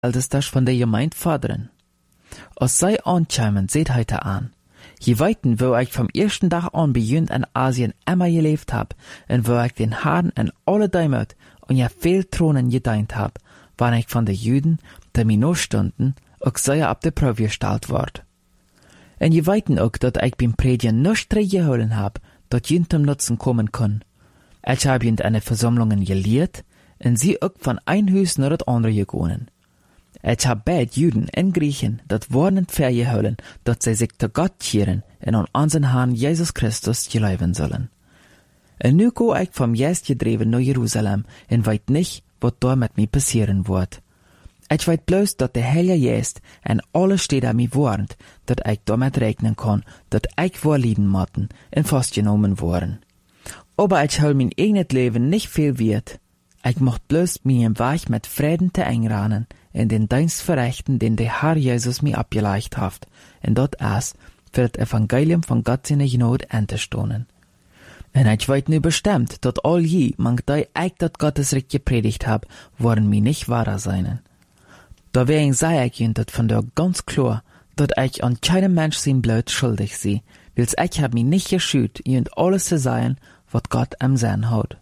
Ältestes von der Gemeinde fordern. Als sei ankommen, seht heute an. Je weiten, wo ich vom ersten Tag an beginnt in Asien immer gelebt hab, und wo ich den Herrn in alle Dämmert und ja viel Thronen gedient hab, wann ich von den Juden, die mir noch stunden, auch sehr ab der Probe gestellt ward. Und je weiten auch, dass ich beim Predigen nichts geholen hab, dat jünt zum Nutzen kommen kann. Ich hab jünt eine Versammlungen gelehrt, und sie auch von ein Haus nach das andere gegangen. Ich hab beid Juden en Griechen dat warnend vergeholen, dat sie sich zu Gott kehren und an unseren Herrn Jesus Christus geleiben sollen. Und nu go ich vom Geist gedreven nach Jerusalem und weit nicht, wat da mit mir passieren wird. Ich weit bloß, dat der Heilige Geist en alle Städte mir warnt, dat ich damit rechnen kann, dat ich vorlieden motten und festgenommen worden. Aber ich hol mein eigenes Leben nicht viel wert. Ich mocht bloß mir im Weg mit Frieden te einranen, in den Dienst verrichten, den der Herr Jesus mir abgeleicht hat, und dort es für das Evangelium von Gott seine Gnade anzustoßen. Und ich weiß nur bestimmt, dass all je, manch da ich dat Gottes Recht gepredigt hab, worden mir nicht wahrer seinen. Da wegen sei ich ihnen dat von der ganz klar, dass ich an keinem Mensch sein Blut schuldig sei, weil's ich hab mich nicht geschüt, ihnen alles zu sein, was Gott am Sinn hat.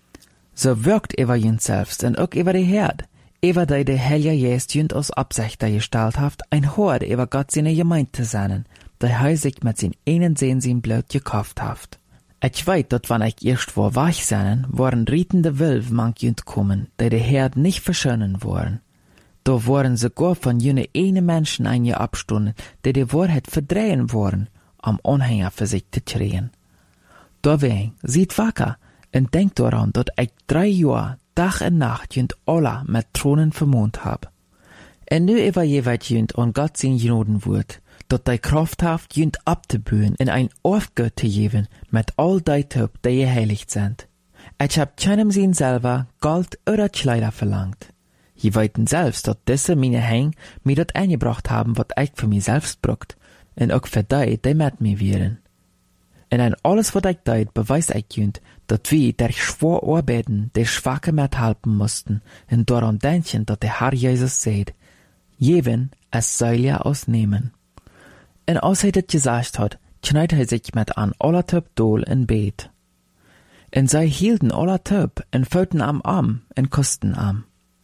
So wirkt über ihn selbst und auch über die Herd, über die der Heilige Geist jünd aus Absicht gestellt haft, ein Hort über Gott seine Gemeinde zu sein, der er sich mit sin einen Sehn sein Blut gekauft haft. Ich weiß, dat wann ich erst vor wach sein, waren rietende Wölfe manch jünd kommen, die der Herd nicht verschönen wollen. Da waren sogar von jene eine Menschen abstunden, die die Wahrheit verdrehen wollen, am Anhänger für sich zu kriegen. Deswegen, seht wacker, und denkt daran, dass ich 3 Jahre, Tag und Nacht, jünd alle mit Thronen vermont hab. Und nu über jeweils jünd an Gott sein Gnoden wird, dass die Kraft haft, jünd abzubühen, in ein Aufgott zu geben, mit all die Töp, die geheiligt sind. Ich hab keinem sein selber Gold oder Kleider verlangt. Je weiten selbst, dass diese meine Häng mir das eingebracht haben, was ich für mich selbst brucht, und auch für die mit mir wären. Und in alles, was ich deut, beweist ich jünd, dass wir der schwor arbeiten, der Schwache mithalten mussten, und daran denken, dass der Herr Jesus sagt, jeden es soll ja ausnehmen. Und als er das gesagt hat, knallt er sich mit an aller Töp Dol in Bet. Und sie hielten aller Töp und füllten am Arm und küssten am.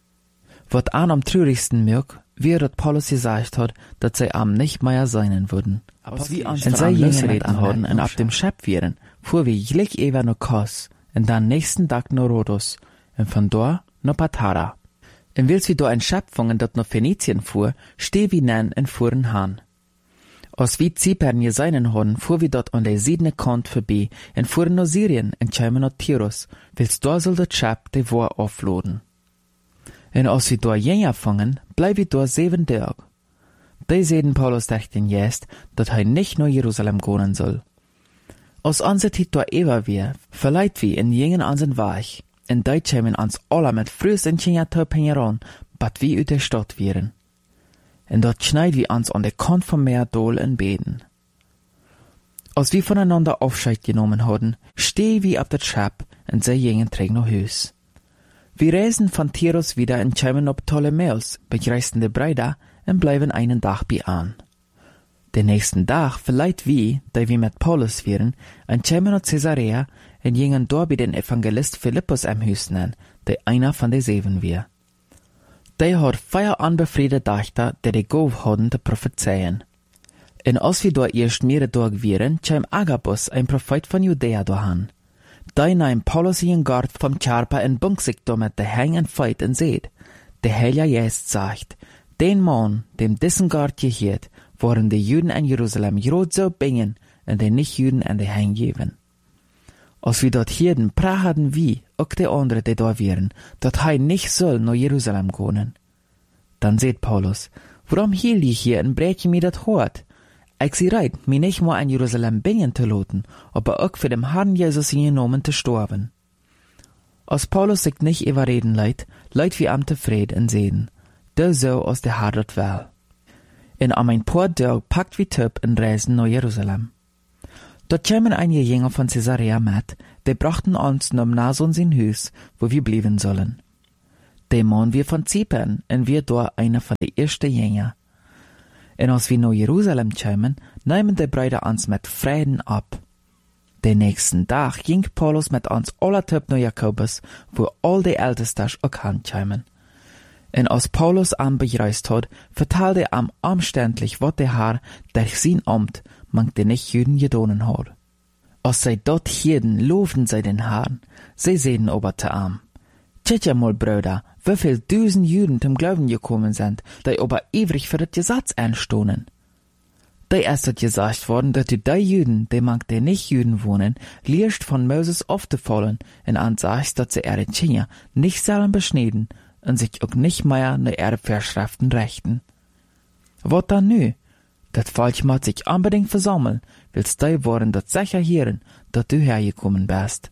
Was an am traurigsten mög, wie dat Paulus gesagt hat, dass sie am nicht mehr sein würden. Und sie gingen reden haben und ab dem Schöpf wären, fuhr wir gleich ewer no Kos, und dann nächsten Tag no Rhodos, und von dort no Patara. Und wils wir do ein Schöpfungen dat no Phönizien fuhr, steh wie nen und fuhren han. Als wie Zypern je seinen haben, fuhr wir dort an der siedene Kant vorbei, und fuhren no Syrien und kämen no Tyrus, wils da soll dat Schöpf de War aufladen. Und als wir da jünger fangen, bleib wir da 7 Tage. Die sehen Paulus durch den Geist, dass er nicht nach Jerusalem gehen soll. Als unser Tit da ewer wir, verleiht wir in jingen unseren Weg, und die kämen uns alle mit Frühs und Chingertöp heran, bat wir ut der Stadt wären. Und dort schneid wir uns an der Kant vom Meer Dol in Beten. Als wir voneinander Aufscheid genommen hatten, steh wir ab der Schab, und sie jingen träg noch Hüs. Wir reisen von Tyrus wieder und kämen ob Ptolemäus, begreisten die Brüder und bleiben einen Tag bei an. Den nächsten Tag verleiht wir, da wir mit Paulus wären, und kämen nach Caesarea und gingen dort bei den Evangelist Philippus am Hüsten an, der einer von den 7 war. Der hat 4 unbefriedete Dächter, die Gauf hatten zu prophezeien. Und als wir dort erst mehrere Tage wären, kam Agabus, ein Prophet von Judäa, dahin. Da nahm Paulus ihren Gard vom Körper und bunk sich damit der Hang und Feit und seht, der Heilige Geist sagt, den Mann, dem dessen Gard gehört, waren die Juden in Jerusalem grad so bingen und die Nicht-Juden an die Hang geben. Als wir dort hierden, prachten wir, auch die anderen, die da wären, dass er nicht soll nach Jerusalem gehen. Dann seht Paulus, warum hielt ich hier und breche mir das Hort? Ich sie reit, mir nicht mal in Jerusalem bingen zu loten, aber auch für den Herrn Jesus genommen zu sterben. Als Paulus sich nicht überreden leid wie am zufrieden und sehen, der so aus der Herr dort will. In am ein paar Tage packt wie Töp und reisen nach Jerusalem. Dort kämen einige Jünger von Caesarea mit, die brachten uns nach Nason sein Haus, wo wir blieben sollen. Der Mann wir von Zypern, und wir da einer von den ersten Jünger. Und als wir nach Jerusalem kamen, nehmen die Brüder uns mit Frieden ab. Den nächsten Tag ging Paulus mit uns aller Typ nach Jakobus, wo all die Ältesten auch ankamen. Und als Paulus bereist hat, vertelde er umständlich, was der Herr durch sein Amt mang den Nicht-Juden gedonen hat. Als sie dort hielten, lobten sie den Herrn. Sie sehen aber zu ihm. Tschet ja mal, Brüder, wie viel 1000 Juden zum Glauben gekommen sind, die aber ewig für das Gesetz einstohnen. Da ist dort gesagt worden, dass die Juden, die mang die Nicht-Juden wohnen, liest von Moses aufzufallen, und ansagst, dass sie ihre Kinder nicht sollen beschneiden, und sich auch nicht mehr nach ihre Vorschriften richten. Was dann nu? Das Volk muss sich unbedingt versammeln, willst du wollen das sicher hören, dass du hergekommen bist.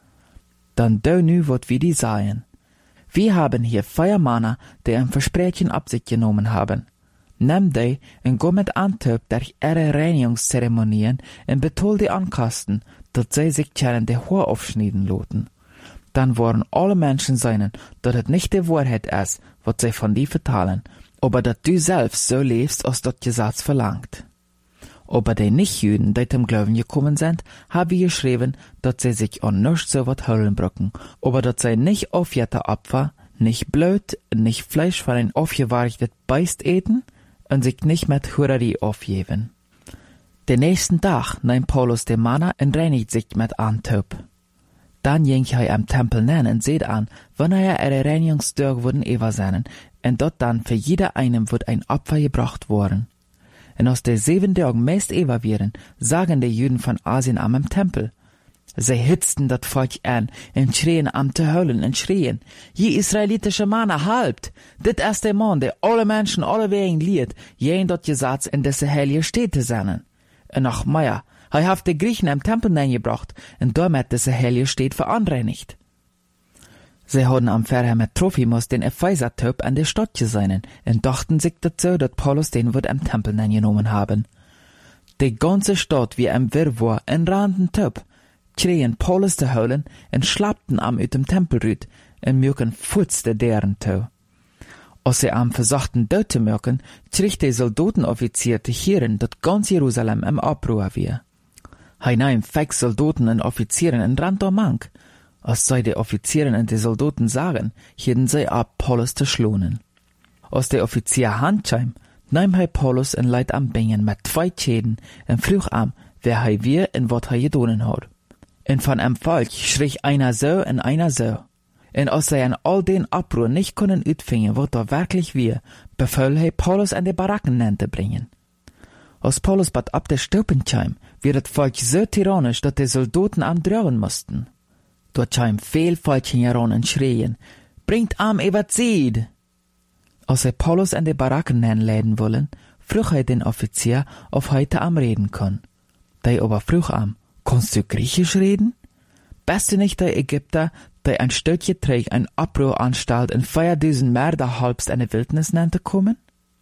Dann du nu, was wir die sagen. Wir haben hier 4 Männer, die ein Versprechen ab sich genommen haben. Nimm die und go mit Antwerp durch ihre Reinigungszeremonien und betol die Ankasten, dass sie sich können die Haar aufschneiden loten. Dann wollen alle Menschen sein, dass es nicht die Wahrheit ist, was sie von dir vertalen, aber dass du selbst so lebst, als das Gesetz verlangt. Aber die Nicht-Juden, die zum Glauben gekommen sind, haben wir geschrieben, dass sie sich an nichts so was holen brücken, aber dass sie nicht aufjährte Opfer, nicht Blut, nicht Fleisch von ein aufgewartetes Beist eten und sich nicht mit Hurerie aufgeben. Den nächsten Tag nimmt Paulus den Männer und reinigt sich mit Antwerp. Dann ging er am Tempel nennen und seht an, wann er ihre Reinigungstag wurden eva seinen, und dort dann für jeder einem wird ein Opfer gebracht worden. Und aus der 7 Tagen meist eva wären, sagen die Juden von Asien am Tempel. Sie hitzten das Volk an und schrien am zu heulen und schrien, je israelitische Männer, halbt! Dit ist der Mann, der alle Menschen alle Wegen liet, jen dort Gesetz in diese heilige Städte seinen. Und noch mehr, er hat die Griechen am Tempel hineingebracht und damit diese heilige Städte verunreinigt. Sie haben am Verher mit Trophimus den Epheser-Typ an der Stadt gesehen und dachten sich dazu, dass Paulus den wird am Tempel hineingenommen haben. Die ganze Stadt wie ein Wirrwarr in randen Typ, schrien Paulus zu holen und schlappten am ut dem Tempelrüt und mögen futzte deren zu. Als sie am versuchten dort zu mögen, schrieg der Soldatenoffizier zu hören, dass ganz Jerusalem im Abruhr war. Hij nahm 5 Soldaten und Offizieren und rannte am Als sei die Offizieren und die Soldaten sagen, hielten sie ab, Paulus zu schlonen. Als der Offizier handkam, nahm er Paulus und leid am Bingen mit 2 Schäden und frug am, wer er wir und was er gedonen hat. Und von einem Volk schrie einer so und einer so. Und als sie an all den Abruhr nicht können utfingen, was da wirklich wir, befahl er Paulus an die Baracken zu bringen. Als Paulus bad ab der Stupen kam, wird das Volk so tyrannisch, dass die Soldaten am drohen mussten. Dort kam viel Volkchen heran und schrien, bringt am Eberzid! Als er Paulus an die Baracken leiden wollen, frug er den Offizier, ob heute am reden kann. Der aber frug am, kannst du Griechisch reden? Bist du nicht der Ägypter, der ein Stöckchen trägt, ein Abruhr anstalt und 4000 Mörder halbst in die Wildnis nannte kommen?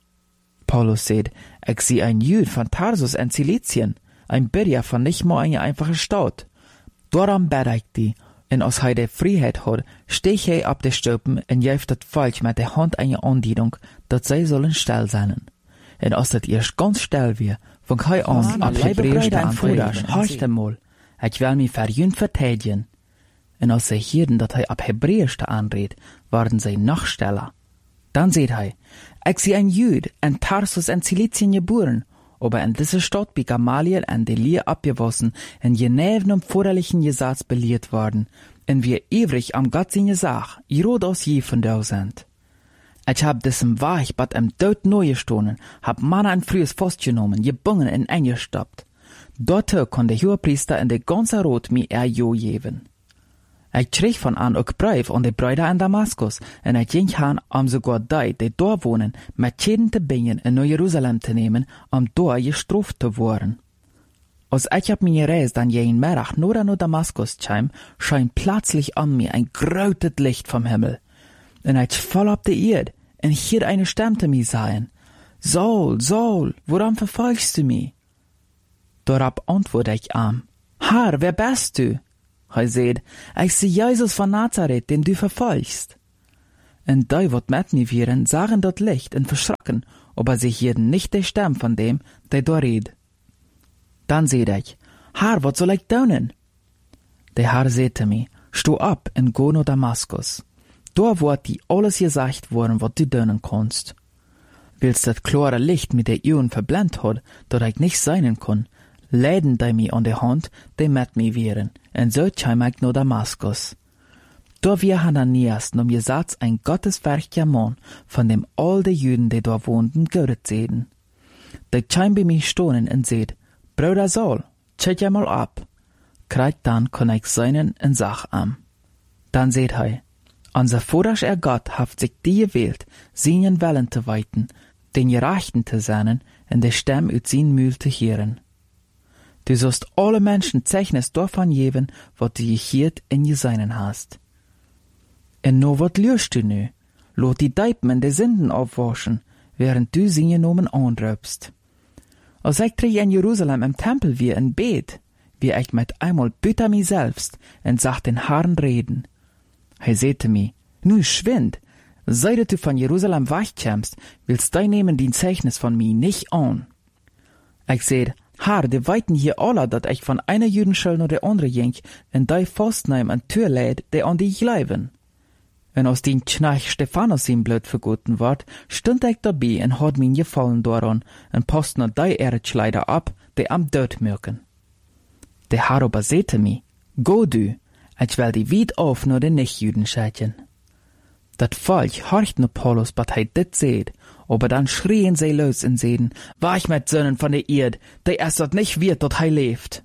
Paulus sagt, ich sehe ein Jüd von Tarsus in Cilizien, ein Bürger von nicht mal einer einfachen Stadt. Darum bete ich die, und als er die Freiheit hat, steh er ab der Stupen und jäft das Volk mit der Hand eine Andienung, dass sie sollen still sein. Und als das erst ganz still wird, fang er an, ab Hebräisch zu antworten, horcht einmal, ich will mich für Jüd verteidigen. Und als sie hörten, dass er ab Hebräisch anredet, waren sie noch stiller. Dann sagt er, ich sehe ein Jüd in Tarsus in Cilizien geboren, aber in dieser Stadt bei Gamaliel an der Lehre abgewassen und geneben um vorherlichen Gesetz belehrt worden, und wir ewig am Gott seine Sache, rot aus je von da sind. Ich hab diesem Weich bad im Tod neu gestohlen, hab Manna ein frühes Fass genommen, gebungen und eingestoppt. Dort kann der Hohepriester in der ganze Rot mir jo geben. Ich schrieg von an auch Brief an die Brüder in Damaskus, und ich ging han, sogar die dort wohnen, mit Schäden zu bringen in Jerusalem zu nehmen, dort gestraft zu werden. Als ich ab meine Reise dann jeden Mittag nur nach Damaskus kam, scheint plötzlich an mir ein großes Licht vom Himmel. Und ich fall auf die Erde, und hier eine Stimme zu mir sagen, Saul, Saul, warum verfolgst du mich? Darauf antworte ich am, Herr, wer bist du? Er sagt, ich sehe Jesus von Nazareth, den du verfolgst. Und die, wat met mir vieren, sagen dat Licht und verschrocken, aber sie hielden nicht die Stimme von dem, der da red. Dann seht ich, Herr, wat soll ich tun? Der Herr sagte mir, steh ab und go nach Damaskus. Da wird dir alles gesagt worden, wat du tun kannst. Willst das klare Licht mit der Augen verblendet hat, dat ich nicht sein kann, leiden die mir an der Hand, die mit mir wären, und so kam ich nach Damaskus. Da wir Hananias nom Satz ein gotteswerklicher Mann von dem all de Juden, die da wohnten, göret sehen. Der kam bei mir stehen und seht, Bruder Saul, check ja mal ab. Kreit dann kann ich seinen und sag am. Dann seht hei, unser Vater Gott haft sich die gewählt, seinen Willen zu weiten, den Gerechten zu sein und der Stimme ut sein Mühl zu hören. Du sollst alle Menschen Zeichnis davon geben, wat du gehiert in je seinen hast. En no wat lürst du nu? Lot die Deipen de Sünden aufwaschen, während du sie genommen anröpst. Als ich in Jerusalem im Tempel wie in Bet, wie ich mit einmal büter mi selbst und sag den Herrn reden. He sehte mi, nu schwind, seit du von Jerusalem wegkämst, willst du nehmen den Zeichnis von mi nicht an. Ich seht, Herr, die weiten hier alle, dat ich von einer Judenschule nach der andere ging, und die fastneim an Tür lädt, die an die gleiben. Und aus den Knach Stephanus ihm blöd vergoten ward, stund ich dabei und hat mir gefallen daran, und post noch die Erdschleider ab, die am Död mirken. Der Herr aber sehte mi, go du, ich will die weit auf nur den Nichtjuden schätchen. Dat Volk horcht nur Paulus, bat hei dit seht, aber dann schrien sie los und sehen, war ich mit Sönnen von der Erd, die erst dort nicht wird, dort hei lebt.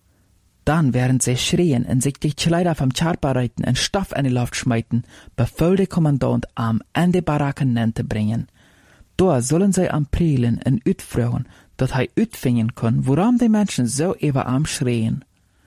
Dann, während sie schrien und sich die Kleider vom Charpa reiten und Stoff in die Luft schmeiten, befahl der Kommandant am in die Baracken zu bringen. Da sollen sie am Prielen und utfragen, dat hei utfingen kann, woran die Menschen so über am schrien.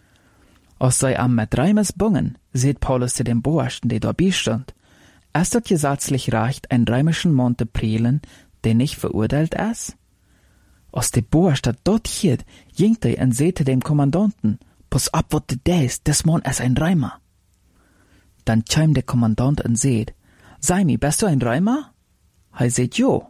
Als sie am mit Reimes bungen, seht Paulus zu dem Burschen, der dabei stand, ist das gesetzlich recht, einen römischen Mann zu prielen, der nicht verurteilt ist? Als der Bursch dat dort hielt, ging er und sagte dem Kommandanten, pass ab, wat du denkst, des Mann ist ein Reimer. Dann kam der Kommandant und sagt, sei mi, bist du ein Reimer? Er sagt, jo.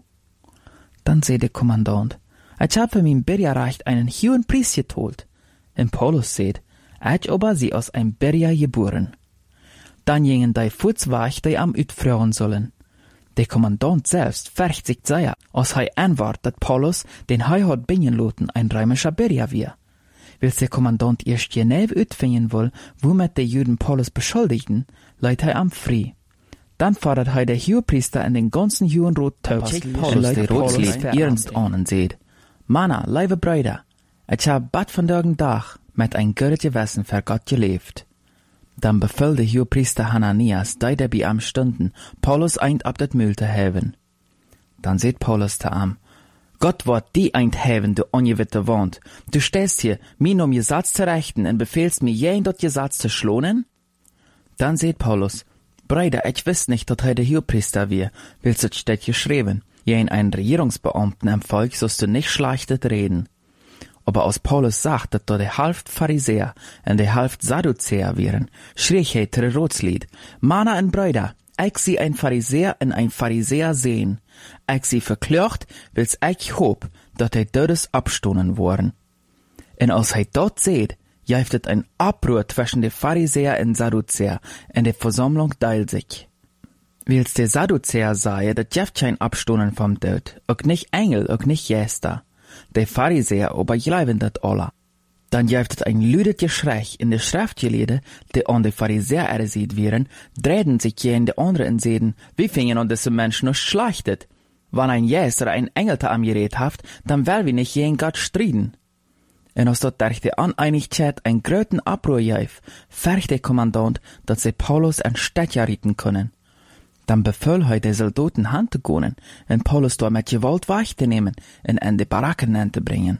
Dann sagt der Kommandant, ich hab für mein Bürgerrecht einen hohen Preis geteilt. Und Paulus sagt, ich aber sie aus einem Bürger geboren. Dann gingen die Fußwach, die am utfragen sollen. Der Kommandant selbst färcht sich sehr, als er anwart, dass Paulus den hei hat bringen loten ein römischer Bürger wir. Wills der Kommandant erst genau utfinden will, womit die Juden Paulus beschuldigten, leiht er am frei. Dann fordert er der Hohepriester in den ganzen Juden rot Taub, Paulus der Rotslied ernst an und sagt, Manna, liebe Brüder, ich hab bad von dergen Tag mit ein gutes Gewissen für Gott gelebt. Dann befahl der Hohepriester Hananias, die dabei am stunden, Paulus eint ab dat Mühl zu haben. Dann sagt Paulus zu ihm, Gott wird die eint haben, du ungewitte Wand. Du stehst hier, mir um Gesetz zu rechten und befehlst mir jeden dort Gesetz zu schlonen? Dann sagt Paulus, Brüder, ich wiss nicht, dass er der Hohepriester wir, willst du steht geschrieben, jeden einen Regierungsbeamten im Volk sollst du nicht schlechtet reden. Aber als Paulus sagt, dass da der Halft Pharisäer und der Halft Sadduzäer wären, schrie er der Rotslied, Manna und Brüder, ich sie ein Pharisäer und ein Pharisäer sehen. Ich sie verklört, wils ich hob, dass er Dödes abstonen worden. Und als er dort seht, jäftet ein Abruhr zwischen der Pharisäer und Sadduzäer, und der Versammlung teilt sich. Wils der Sadduzäer sei, dass jäft kein Abstonen vom Död, auch nicht Engel, auch nicht Jäster. Der Pharisäer aber gleiben dat alle. Dann jäftet ein lüdet Geschrei in der Schriftgelede, die an der Pharisäer ersieht wären, drehen sich je in der andere und sehen, wie fingen an diese Menschen noch schlachtet. Wenn ein Jäster ein Engel am Gerät haft, dann will wir nicht je in Gott striden. Und als dort durch die Uneinigkeit ein gröten Abruhr jäf, färcht der Kommandant, dass sie Paulus an Städtja rieten können. Dann befahl er der Soldaten Hand zu gehen und Paulus dort mit Gewalt wegzunehmen und in die Baracken zu bringen.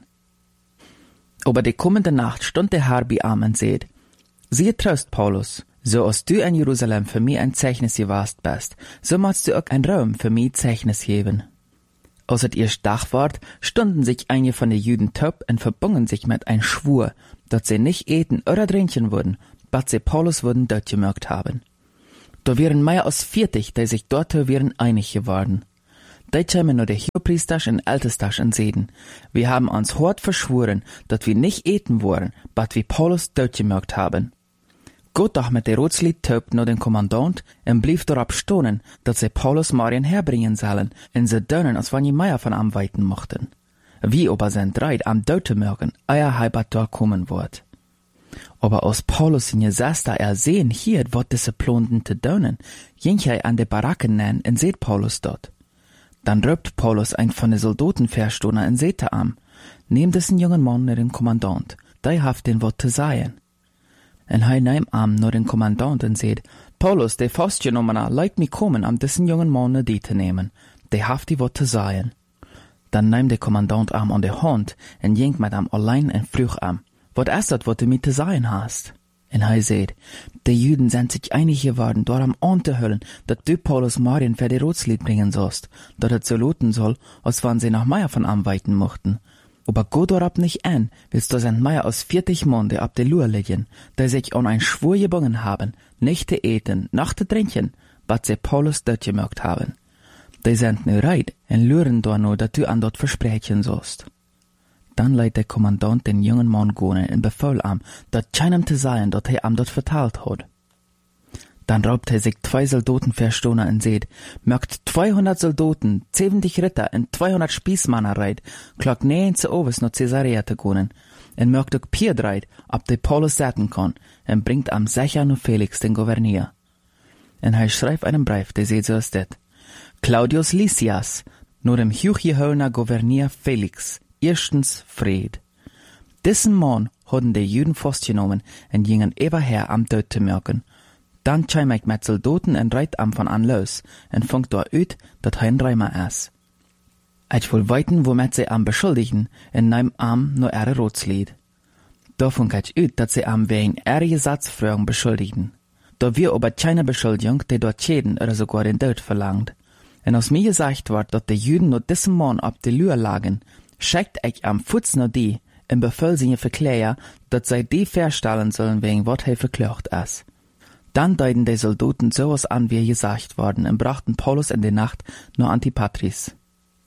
Aber die kommende Nacht stund der Herr bei ihm und sagt, siehe Trost, Paulus, so als du in Jerusalem für mich ein Zeichnis gewast bist, so musst du auch ein Raum für mich Zeichnis geben. Als es erst Tag ward, stunden sich einige von den Juden taub und verbungen sich mit ein Schwur, dass sie nicht eten oder trinken würden, bis sie Paulus würden dort gemerkt haben. Da wären mehr als 40, die sich dort wären einig geworden. Die kämen nur der Hohepriesters und Ältesters und seden, wir haben uns hart verschworen, dass wir nicht eten wollen, bat wir Paulus tötgemerkt haben. Gott doch mit der Rotslied töbt nur den Kommandant und blieb darauf stonen, dass sie Paulus Marien herbringen sollen, und sie dönen, als wann je mehr von am weiten mochten. Wie aber sind Reit am Tötemörgen, euer Heibat dort kommen wird. Aber aus Paulus in Gesesta sehen hier, wat diese Plonden te dönen, jink hij an de Baracken nennen und seht Paulus dort. Dann röpt Paulus ein von den Soldaten verstohner und seht am, nehmt diesen jungen Mann nur den Kommandant, der haft den Wort zu sagen. En hij neemt am nur den Kommandant und seht, Paulus, der fastgenommener, leit mi kommen, am diesen jungen Mann nur die zu nehmen, der haft die Wort zu sagen. Dann nehmt der Kommandant am an der Hand und jink mit am allein und früch am, wat ist das, wat du mit zu sagen hast? En hij seht, die Juden sind sich einig geworden, dort am anzuhüllen, dass du Paulus Marien für die Rotslied bringen sollst, dass es so loten soll, als wann sie nach Meier von anweiten mochten. Aber Gott dort nicht an, willst du sind Meier aus 40 Mann, die ab der Lur liegen, die sich an ein Schwur gebungen haben, nicht zu eten, noch zu trinken, was sie Paulus dort gemerkt haben. Die sind nu reit, und luren da nur, dass du an dort versprechen sollst. Dann leitet der Kommandant den jungen Mann gehen und befahl ihm, dort keinem zu sagen, dass er ihm dort verteilt hat. Dann raubt er sich 2 Soldaten verstohner und seht, merkt 200 Soldaten, 70 Ritter und 200 Spießmänner reit, klock nähen zu Oves nach Caesarea zu gehen, und merkt auch Pier reit, ob der Paulus setzen kann, und bringt am sicher nur Felix den Gouverneur. Und er schreibt einen Brief, der seht so ist das. Claudius Lysias, nur dem hochgeholner Gouverneur Felix, erstens Fried. Diesen Mann hatten die Juden festgenommen und gingen überher am Tod zu merken. Dann käm ich mit Soldaten und reit am von an los und fangt da ut, dat ein Reimer ist. Ich will weiten, womit sie am beschuldigen, und nehm am nur ihre Rotslied. Da fang ich ut, dat sie am wegen ihrer Gesatzfragen beschuldigen. Da wir aber keine Beschuldigung, die dort schäden oder sogar den Tod verlangt. Und aus mir gesagt wird, dass die Juden nur diesen Mann ab der Lür lagen, schickt ich am Futz noch die, im Befehl sie verklären, dass sie die verstellen sollen, wegen was er verklagt ist. Dann deuten die Soldaten sowas an, wie gesagt worden, und brachten Paulus in der Nacht nur Antipatris.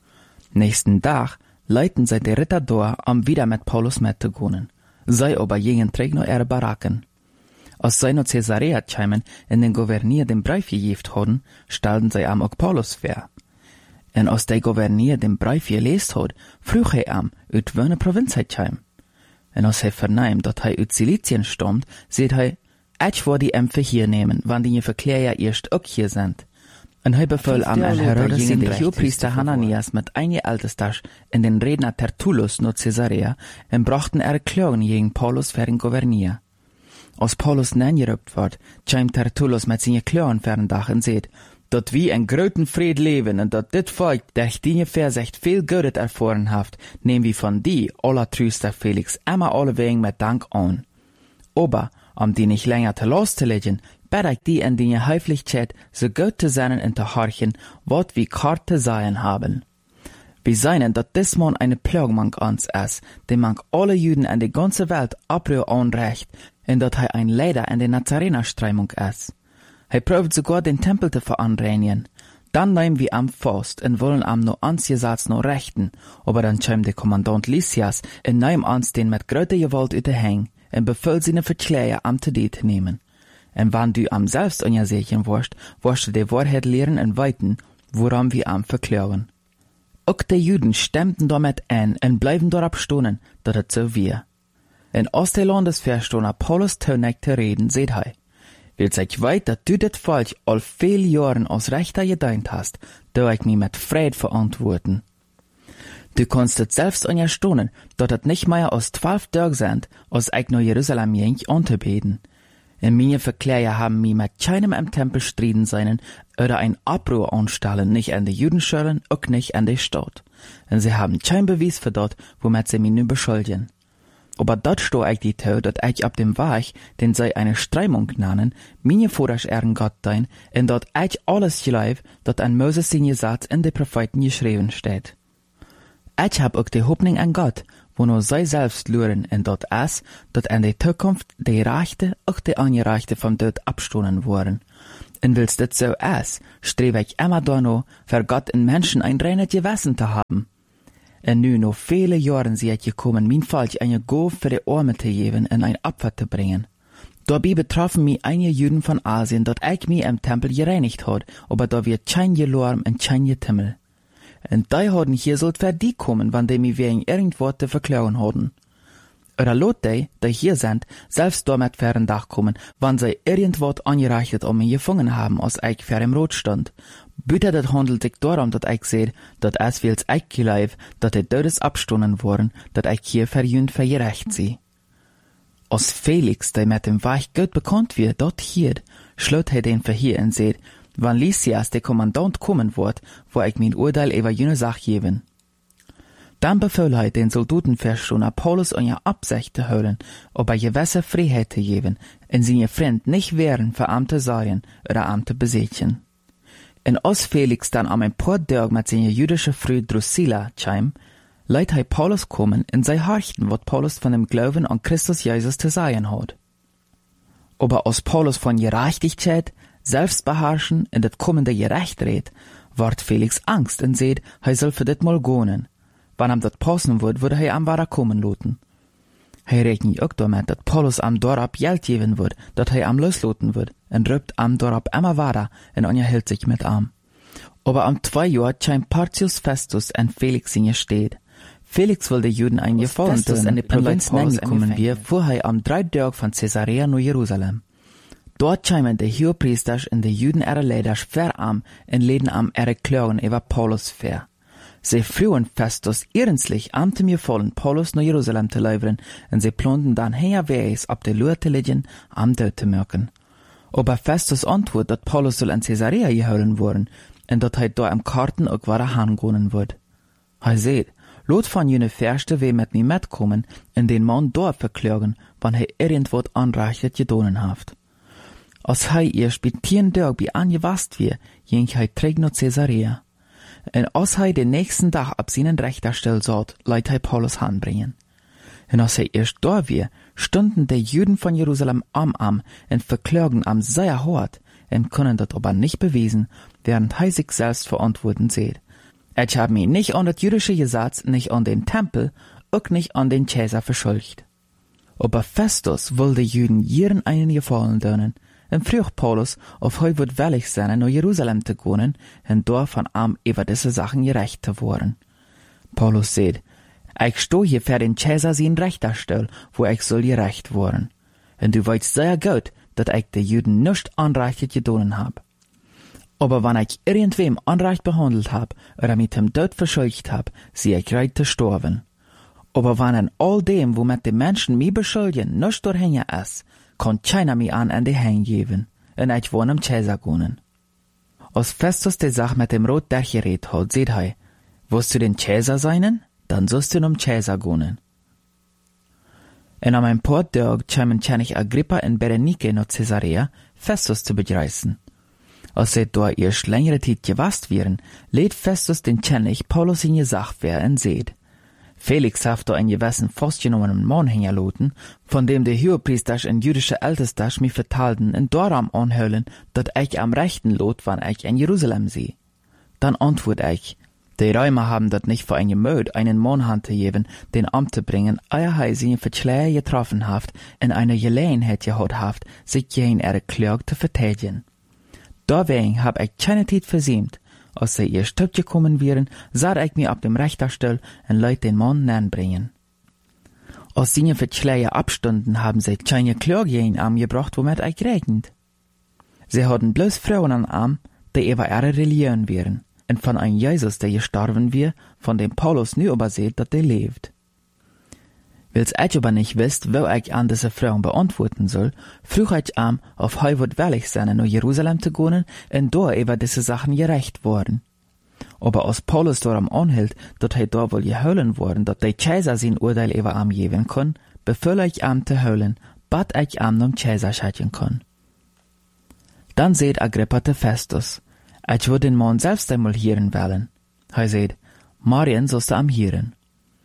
Nächsten Tag leiten sie die Ritter da, um wieder mit Paulus mitzugehen. Sie aber gingen träg nur ihre Baracken. Als sie noch Caesarea kämen und den Gouverneur den Brief gegeben hatten, stellten sie am auch Paulus vor. Und als der Gouverneur den Brief gelesen hat, frug er am, ut welche Provinz er käm. Und als er vernahm, dass er ut Silizien stammt, seht er, ich will die Ämpfe hier nehmen, wann die Verklärer erst auch hier sind. Und er befahl am Herodes den Hohepriester Hananias mit einigen Ältesters in den Redner Tertullus nach Caesarea und brachten Klagen gegen Paulus für den Gouverneur. Als Paulus nengerübt wird, käm Tertullus mit seinen Klagen für den Dach und seht, dat wie ein großen Fried leben und dat dit Volk, der die Versicht viel Gutes erfahren haft, nehmen wir von die, aller Tröster Felix, immer alle wegen mit Dank an. Aber, um die nicht länger zu loszulegen, bitte ich die in die Höflichkeit so gut zu sein und zu horchen, wat wir Karte sein haben. Wir sehen, dass dies Mann eine Plagmann uns ist, die man alle Juden in der ganzen Welt abrühr anrecht, und dass er ein Leiter in der Nazarener-Streimung ist. Er probt sogar den Tempel zu veranreinigen. Dann nehmen wir am fast und wollen am nur ansgesetzt noch rechten, aber dann käm der Kommandant Lysias und nehm uns den mit größter Gewalt überhängen und befiehlt seine Verkläger am zu nehmen. Und wenn du am selbst unsicher warst, wirst du die Wahrheit lehren und weiten, woran wir am verklagen. Auch die Juden stemmten damit ein und bleiben darauf stonen, dass es so wir. In aus Landesverstohner Paulus Tönig zu reden, seht er, will sich weit, dass du das Volk all viel Jahren aus Rechter gedient hast, da ich mich mit Fried verantworten. Du kannst es selbst unterstehen, dass es nicht mehr aus 12 Tagen sind, als ich nach Jerusalem ging, anzubeten. In meine Verkläger haben mich mit keinem im Tempel striden seinen oder ein Abbruch anstellen, nicht an die Judenschulen, auch nicht an die Stadt. Und sie haben kein Beweis für das, womit sie mich nun beschuldigen. Aber dort steht ich die Tau, dass ich ab dem Weg, den sie eine Streimung nennen, meine Vordersch ehren Gott dein, und dort ich alles glaube, dat an Moses sein Gesetz in den Propheten geschrieben steht. Ich hab auch die Hoffnung an Gott, wo nur sie selbst luren, und dort ist, dat in der Zukunft die Rechte auch die Angerechte vom Tod abstoßen worden. En willst dit so es, strebe ich immer danach, für Gott in Menschen ein reines Gewissen zu haben. En nu, noch viele Jahren sie het gekommen, mein Falsch eine Gabe für die Arme zu geben und ein Opfer zu bringen. Dabei betroffen mich einige Juden von Asien, dat ich mich im Tempel gereinigt hat, aber da wird kein Gelarm und kein Getimmel. Und die hadden hier sollt für die kommen, wann die mich wegen irgendwas zu verklagen hadden. Oder lot die hier sind, selbst damit für ein Dach kommen, wann sie irgendwas angereicht um mich gefangen haben, als ich für im Rot stand. Bitte das handelt sich darum, dass ich sehe, dass es wils ich geleib, dass die Todes abstunden worden, dass ich hier für jünd für gerecht sie. Als Felix, der mit dem Weich gut bekannt wird, dort hier, schlot den Verhier und seht, wann Lysias der Kommandant kommen wird, wo ich mein Urteil über jene Sache geben. Dann befahl den Soldaten verschonen, Paulus an ihr Absicht zu hören, ob gewisse Freiheit zu geben, und seine Freund nicht wären für Amte Sarien oder Amte Besetzen. Und als Felix dann am ein paar Tage mit seiner jüdischen Frau Drusilla kam, leiht Paulus kommen und sei horchten, was Paulus von dem Glauben an Christus Jesus zu sagen hat. Aber als Paulus von Gerechtigkeit, Selbstbeherrschen und das kommende Gerecht redet, ward Felix Angst und seht, soll für das mal gehen. Wann ihm das passen wird, würde am Wara kommen lassen. Rechnet auch damit, dass Paulus am Dorab Geld geben wird, dass am loslassen wird, und rübt am Dorab immer weiter und unterhält sich mit am. Aber am 2 Jahr scheint Porcius Festus und Felix in ihr steht. Felix will den Juden ein Gefallen tun, in die Provinz kommen wir, vorher am 3 Tag von Caesarea nach Jerusalem. Dort scheinen die Hohepriester und die Juden ihre Leiter verarm und leden am ihre Klagen über Paulus ver. Sie frühen Festus ernstlich am zu mir vollen, Paulus nach Jerusalem zu liefern, und sie planten dann herwegs ab der Lur zu liegen, am Tod zu merken. Aber Festus antwortet, dass Paulus soll in Caesarea geholen worden, und dass da am Karten auch wieder hingehen wird. Seht, lot von jene Verste we mit mir mitkommen, und den Mann dort verklagen, wann irgendwas anreichtet gedonen haft. Als erst bei 10 Tagen bei angewasst wird, ging trägt nach Caesarea. Und als den nächsten Tag ab seinen Richterstell saht, leiht Paulus anbringen. Und als erst da wir, stunden die Juden von Jerusalem am und verklagen am sehr hart, und können das aber nicht beweisen, während sich selbst verantworten seht. Ich habe mich nicht an das jüdische Gesetz, nicht an den Tempel, auch nicht an den Cäsar verschuldigt. Aber Festus will die Juden jeden einen Gefallen tun, und fragt Paulus, ob wird willig sein, nach Jerusalem zu gehen, und dort von über diese Sachen gerecht zu werden. Paulus sagt, ich stehe hier für den Cäsar sein Richterstell, wo ich soll gerecht werden. Und du weißt sehr gut, dass ich die Juden nicht anreichend gedonen hab. Aber wenn ich irgendwem unrecht behandelt hab, oder mit dem Tod verschuldigt hab, sie ich bereit zu sterben. Aber wenn in all dem, womit die Menschen mich beschuldigen, nicht durchhängen ist, kann keiner mich an die Hänge geben, und ich wohne am Cäsar gehen. Als Festus die Sache mit dem Rot durchgeredet hat, seht willst du den Cäsar sein, dann sollst du am Cäsar gehen. Und am ein paar Tagen kamen König Agrippa und Berenike nach Caesarea, Festus zu begreifen. Als sie dort erst längere Zeit gewasst wären, lädt Festus den König Paulus in die Sache ver und seht. Felix hat da einen gewissen festgenommenen Mann hingelassen, von dem die Hohepriester und jüdische Älteste mich vertalten und darum anhöhlen, dass ich am rechten Lot, wann ich in Jerusalem sehe. Dann antwort ich, die Römer haben dort nicht für ein Gemüt, einen Mann hanzugeben, den Amt zu bringen, ehe sie für Schläge getroffen haft, in eine Gelegenheit gehabt haft, sich gegen ihre Klage zu verteidigen. Deswegen hab ich keine Zeit versäumt. Als sie ihr Stück gekommen wären, sah ich mich ab dem Richterstuhl und leut den Mann nähnbringen. Als sie für Schläge abstunden, haben sie keine Klage gegen Arm gebracht, womit ich gerechnet. Sie hatten bloß Frauen an Arm, die über ihre Religion wären, und von einem Jesus, der gestorben wäre, von dem Paulus nu überseht, dass der lebt. Weil's ich aber nicht wisst, wo ich an diese Frauen beantworten soll, frug ich am, auf wird willig sein, nach Jerusalem zu gehen, und da über diese Sachen gerecht worden. Aber als Paulus darum anhielt, dass da wohl geholen worden, dass der Cäsar sein Urteil über am geben kann, befahl ich am zu holen, bat ich am zum Cäsar schicken kann. Dann seht Agrippa zu Festus, ich würde den Mann selbst einmal hören wollen. Seht, Marien sollst du am hören.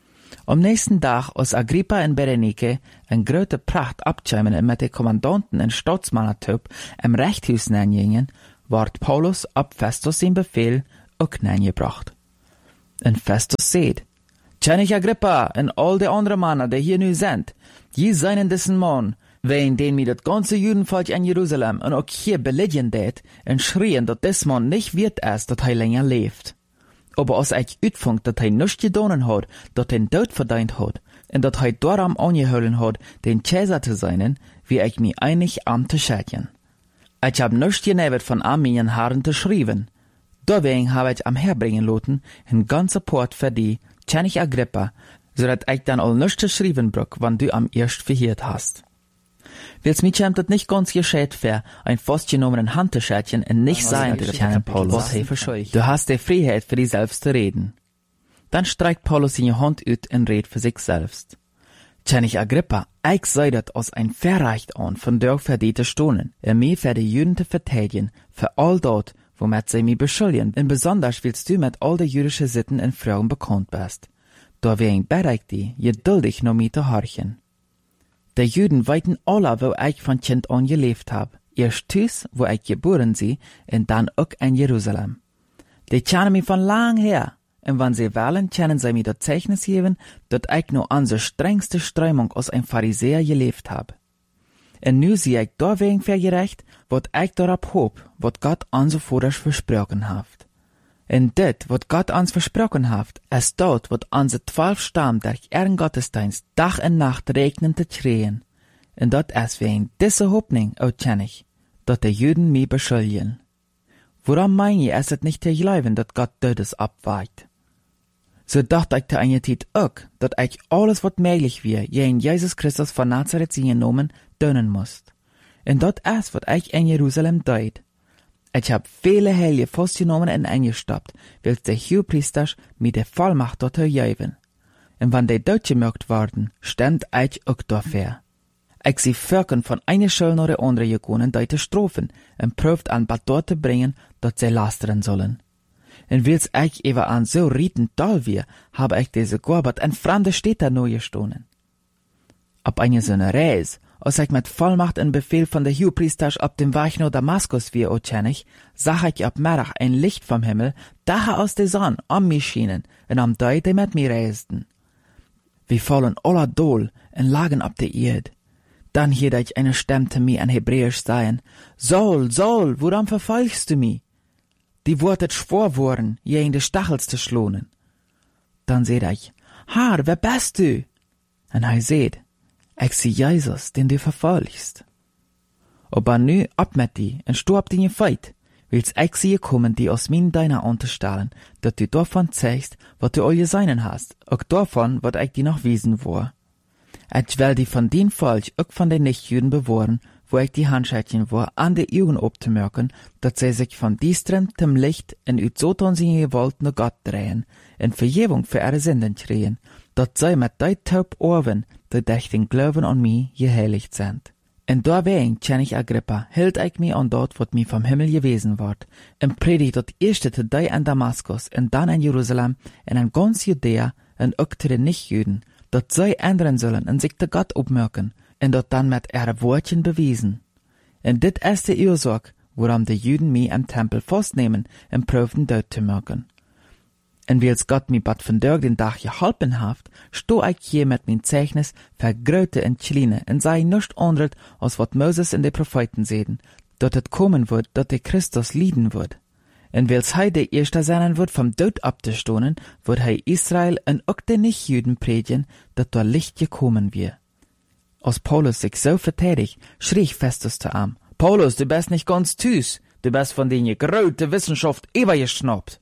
Am nächsten Tag, als Agrippa und Berenike in grote Pracht abtschämen und mit den Kommandanten en Staatsmannertrupp im Rechthuis neingingen, ward Paulus ab Festus sein Befehl auch neingebracht. Und Festus seht, König Agrippa und all die anderen Männer, die hier nu sind, je seien in diesen Mann, wen den mir das ganze Judenvolk in Jerusalem und auch hier belegen det und schrien, dass des Mann nicht wird ist, dass er länger lebt. Aber als ich uitvond dat hij nichts gedonen hat, dat den Tod verdient hat, und dat hij daarom aangehouden hat, den Cäsar zu sein, wie ich mich einig am te schätzen. Ich hab nichts genebet von meinen Herren zu schreiben. Deswegen hab ich am herbringen lassen, ein ganzer Port für die, König Agrippa, so dat ich dann all nichts zu schreiben brauch, wann du am erst verhiert hast. Wils mich scheint das nicht ganz gescheit für ein festgenommenen Handtäschchen und nicht sein, König Paulus. Du hast die Freiheit für dich selbst zu reden. Dann streckt Paulus seine Hand ut und redet für sich selbst. König Agrippa, ich sei das als ein Verrecht an, von der verdiente Stunden, mir für die Juden zu verteidigen, für all dort, womit sie mich beschuldigen, und besonders willst du mit all den jüdischen Sitten und Frauen bekannt bist. Da wegen bereit die, geduldig noch mit zu horchen. Die Juden weiten alle, wo ich von Kind an gelebt hab. Erst Tüs, wo ich geboren sie, und dann auch in Jerusalem. Die kennen mich von lang her, und wenn sie wollen, können sie mir das Zeichnis geben, dass ich nur an der strengste Strömung als ein Pharisäer gelebt hab. Und nu sehe ich deswegen vergerecht, wat ich darauf hob, wat Gott uns zuvor versprochen haft. Und dit, wat Gott uns versprochen haft, ist dort, wat unsere 12 Stamm durch ihren Gottesdienst Tag und Nacht regnen zu kreen. Und dat ist wegen dieser Hoffnung, o König, dat die Juden mich beschuldigen. Woran mein ich, es ist nicht zu glauben, dat Gott Todes abweicht. So dacht ich zu einer Zeit auch, dat ich alles, wat möglich wär, gegen Jesus Christus von Nazareth sie genommen, tun musst. Und dat ist, wat ich in Jerusalem deut. Ich hab viele Heilige festgenommen und eingestoppt, weil der Hohepriester mit der Vollmacht dort geben. Und wenn die dort gemerkt worden, stimmt ich auch dafür. Ich sie Völkern von einer Schule nach der anderen gegangen, dort zu strafen und prüft an Bad dort zu bringen, dass sie lastern sollen. Und weil's ich eben an so rieten toll wir, habe ich diese Gorbert in fremde Städte neu gestohlen. Ab einer so einer Reise, als ich mit Vollmacht und Befehl von der Hohepriester ab dem Weg nach Damaskus wie, o König, sah ich ab Mittag ein Licht vom Himmel, daher aus der Sonne, um mich schienen, und am Deut, die mit mir reisten. Wir fallen aller Dol und lagen ab der Erde. Dann hielt ich eine Stimme zu mir in Hebräisch sagen, Saul, Saul, warum verfolgst du mich? Die wortet schwor worden, gegen die Stachels zu schlonen. Dann seht ich, Herr, wer bist du? Und er seht, ich sie Jesus, den du verfolgst. Aber nu ab mit die, und stopp die Feit, willst ich sie kommen, die aus mir deiner unterstellen, dass du davon zeigst, was du all geseinen hast, auch davon, was ich dir noch wiesen war. Ich will die von den Volk, auch von den Nichtjuden bewahren, wo ich die Handschätchen war, an die Augen abzumerken, dass sie sich von diestren zum Licht und ut Sotan sie gewollt nur Gott drehen, in Vergebung für ihre Sünden kriegen, dass sie mit dei taub Ohren, die durch den Glauben an mich geheiligt sind. Und deswegen, König Agrippa, hielt ich mich an dort, was mir vom Himmel gewesen ward, und predigt das erste zu dei in Damaskus, und dann in Jerusalem, und in ganz Judäa, und auch zu den Nichtjuden, dass sie ändern sollen und sich zu Gott aufmerken, und dort dann mit ihren Worten bewiesen. Und dit ist die Ursache, warum die Juden mich im Tempel festnehmen und prüfen dort zu merken. Und weil's Gott mi bad von der den Tag geholpen haft, sto ich hier mit min Zeichnis für Gröte und Kleine und sei nicht anderes, als wat Moses und die Propheten sehen, dort het kommen wird, dort der Christus lieden wird. Und weil's hei der Erste sein wird, vom Tod abzustohnen, wird hei Israel und auch den Nichtjuden predigen, dat dort Licht gekommen wird. Als Paulus sich so verteidigt, schrie Festus zu ihm, Paulus, du bist nicht ganz tüß, du bist von den gegröte Wissenschaft übergeschnappt.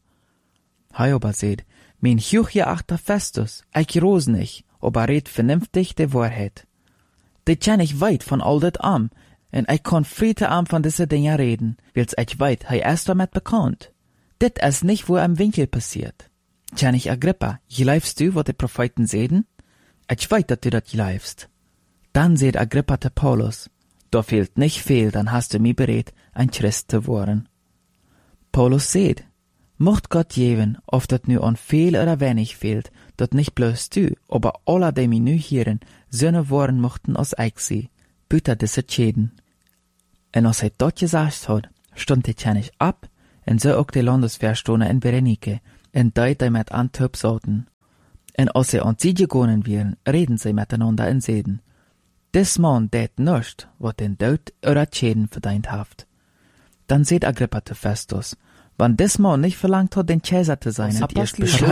Hei aber seht, mein hochgeachter Festus, ich ros nicht, aber red vernünftig die Wahrheit. Die kenn ich weit von all dat am, und ich kann friede am von diese Dinge reden, weil's ich weit, hei erst damit bekannt. Dit ist nicht, wo im Winkel passiert. König Agrippa, glaubst du, was die Propheten sehen? Ich weit, dass du dat glaubst. Dann seht Agrippa zu Paulus, da fehlt nicht viel, dann hast du mich bereit, ein Christ zu werden. Paulus seht, mocht Gott geben, ob das nur an viel oder wenig fehlt, dat nicht bloß du, aber alle die mi nu hieren, Söhne worden mochten als ich sie, büter diese Schäden. En als dat gesagt hat, stond die Tjanisch ab, en so ook die Landeswehrstone in Berenike, en die met Antwerp sollten. En als sie an sie gegangen wären, reden sie miteinander in Seden. Des Mann dät nischt, wat den Tod oder Schäden verdient haft. Dann seht Agrippa zu Festus, wann des Mann nicht verlangt hat, den Cäsar zu sein, dat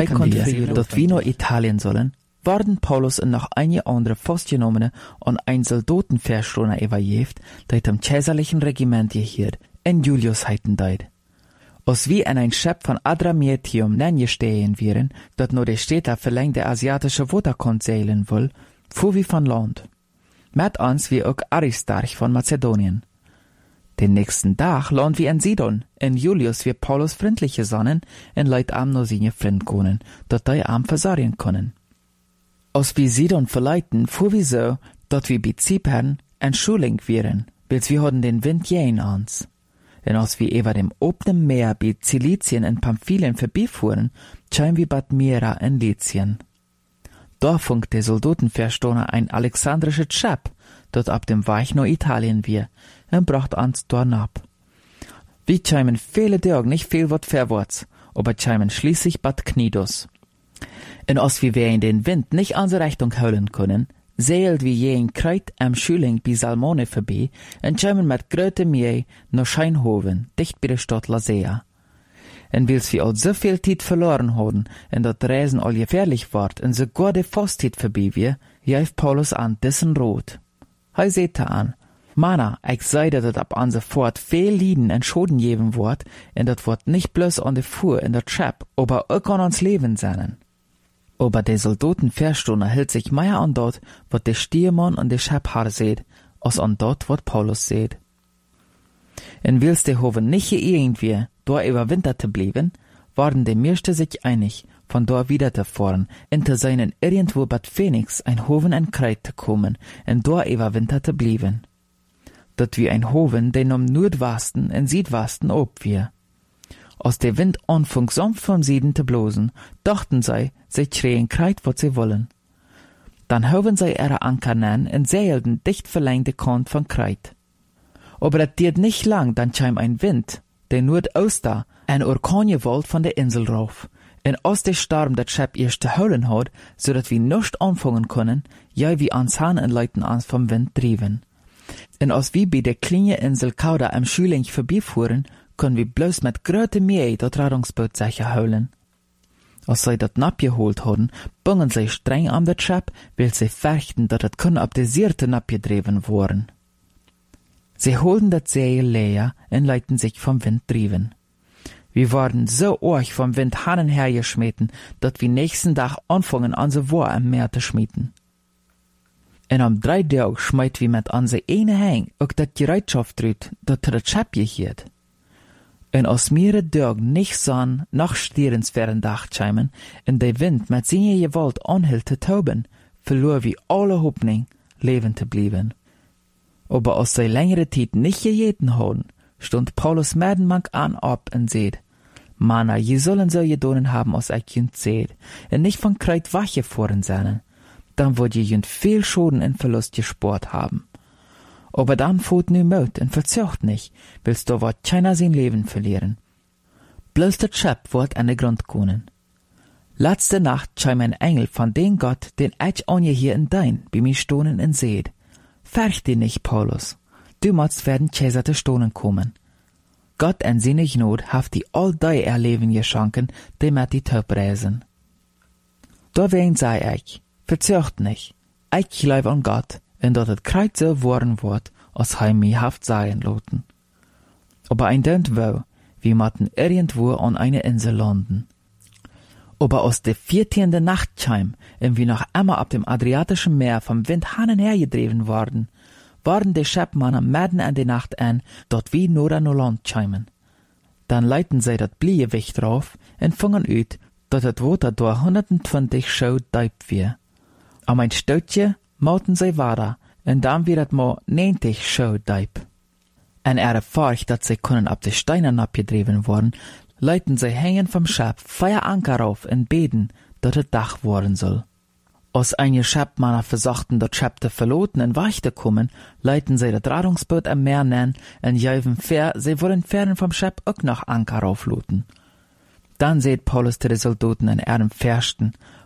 wir nur Italien sollen, waren Paulus und noch einige andere festgenommene und ein Soldatenverstoner überjeft, die dem cäsarlichen Regiment gehiert, in Julius heiten deit. Als wie in ein Schiff von Adramyttium nennestehen wären, dat nur die Städte verlängst der asiatische Waterkant seilen will, fuhr wie von Land. Mit uns wie auch Aristarch von Mazedonien. Den nächsten Tag lohnt wir in Sidon, in Julius wie Paulus freundliche Sonnen, in Leut am nur seine Freund können, dat die am versorgen können. Als wir Sidon verleiten, fuhr wir so, dat wir bei Zypern en Schuling wären, bis wir hatten den Wind jähen ans. Und als wir über dem offenen Meer bei Zilizien und Pamphylien vorbeifuhren, scheinen wir Bad Mira in Lycien. Da funkt der Soldatenverstoner ein alexandrisches Schiff, dat ab dem Weich nach Italien wir, und bracht uns dort ab. Wir scheinen viele Tage nicht viel wat verwärts, aber scheinen schließlich Bad Knidos. Und als wir in den Wind nicht an unsere Richtung holen können, seilt wie je in Kreuz am Schüling bei Salmone vorbei und scheinen mit gröte Mühe nach Scheinhoven, dicht bei der Stadt Lasea. Und weils wir all so viel Zeit verloren haben und dat Reisen all gefährlich ward und sogar die Fastzeit vorbei wir, jäft Paulus an dessen Rot. Hei seht an, Mana, ich seide, dat ab an sofort viel Lieden und Schoden geben wort, und dat wort nicht bloß an de Fuhr in der Chap, aber auch an uns Leben seinen. Aber der Soldatenverstoner hält sich mehr an dort, wat der Stiermann und der Schäbhaar seht, als an dort, wat Paulus seht. Und weils der Hoven nicht hier irgendwie, da überwinterte blieben, waren die meisten sich einig, von da wieder zu fahren, hinter seinen irgendwo Bad Phoenix ein Hoven in Kreit zu kommen, und da überwinterte blieben. Dat wie ein Hoven, den am Nordwesten und Südwesten ob wir. Als der Wind anfing sanft vom Süden zu blosen, dachten sie schreien Kreit, wat sie wollen. Dann hoben sie ihre Anker nen und seilten dicht verlängte Kant von Kreit. Aber das diert nicht lang, dann kam ein Wind, der Nordoster, ein Orkangewalt von der Insel rauf. Und als der Sturm das Schiff erst zu holen hat, so dass wir nicht anfangen können, ja wie ans Hahn und Leuten ans vom Wind trieben. Und als wir bei der kleinen Insel Kauda am Schüling vorbeifuhren, können wir bloß mit gröte Mühe das Rettungsboot sicher holen. Als sie das abgeholt haben, bungen sie streng an das Schiff, weil sie fürchten, dass das können ab der Seite abgedreven worden. Sie holten das Seil leer und leiten sich vom Wind trieben. Wir waren so arg vom Wind hin und her geschmeten, dass wir nächsten Tag anfangen an so War am Meer zu schmieden. Und am 3 Tagen schmeit wir mit an se eine Hang auch dat Gereitschaft drüt, dat das Schiff gehiert. Und als mehrere Tagen nicht sahen, nach stierensfernen Dachscheimen, und der Wind mit seiner Gewalt anhielt zu toben, verlor wir alle Hoffnung, leben zu bleiben. Aber als sie längere Zeit nicht gejeten haben, stund Paulus Merdenmank an ab und seht, Mana, je sollen so gedonen haben, als ich jünd seht, und nicht von Kreit wache fahren seinen. Dann würd je jünd viel Schaden und Verlust gespart haben. Aber dann fährt nu Mut und verzögt nicht, willst du wat keiner sein Leben verlieren. Bloß das Schiff wird an der Grund kommen. Letzte Nacht kam ein Engel von dem Gott, den ich an je hier in dein, bei mir stohnen und seht. Fürcht dich nicht, Paulus. Du musst werden Cäsar zu stohnen kommen. Gott in seine Gnade haft die all die Erleben geschenken, die mit die Töp reisen. Da wen sei ich, verzögt nicht. Ich glaube an Gott, und dass es Kreuz so worden wird, als er mich haft sein loten. Aber ein Dent wo, wir matten irgendwo an eine Insel landen. Aber aus der 14. Nacht kam, und wir noch einmal ab dem Adriatischen Meer vom Wind hin und her gedreven worden, waren die Schiffmannen mitten in die Nacht an, dort wie nur an Land kämen. Dann leiten sie das Bliegewicht drauf und fangen ut, dass das Wasser durch 120 Schau deip wir. Am ein Stückchen mauten sie weiter, und dann wird das mal 90 Schau deip. Und Furcht, dass sie können ab den Steinen abgedreven worden, leiten sie hängen vom Schiff, Feuer Anker auf und beten, dat het Dach worden soll. Als einige Schäppmänner versuchten, dat Schäpp zu verloten und weichzukommen, leiten sie das Radungsboot am Meer nennen und jäven fair, sie wollen Pferden vom Schäpp auch noch Anker aufloten. Dann seht Paulus zu den Soldaten in ihrem Färsten,